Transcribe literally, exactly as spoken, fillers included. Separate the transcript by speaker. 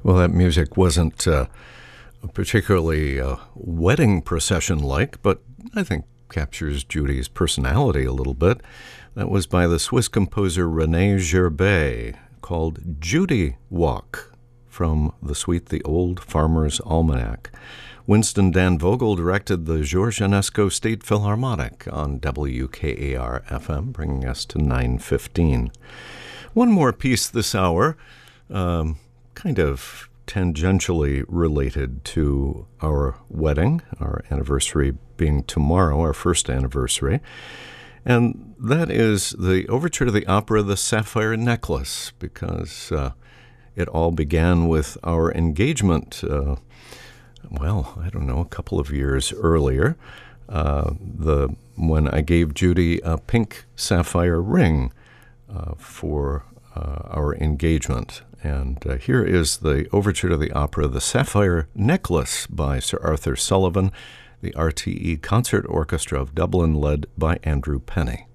Speaker 1: Well, that music wasn't uh, particularly uh, wedding procession-like, but I think captures Judy's personality a little bit. That was by the Swiss composer René Gerbet, called Judy Walk, from the suite The Old Farmer's Almanac. Winston Dan Vogel directed the George Enesco State Philharmonic on W K A R F M, bringing us to nine fifteen. One more piece this hour, um, kind of tangentially related to our wedding, our anniversary being tomorrow, our first anniversary. And that is the overture to the opera The Sapphire Necklace, because uh, it all began with our engagement, uh, well, I don't know, a couple of years earlier, uh, the when I gave Judy a pink sapphire ring uh, for uh, our engagement. And uh, here is the overture to the opera The Sapphire Necklace by Sir Arthur Sullivan, the R T E Concert Orchestra of Dublin, led by Andrew Penny.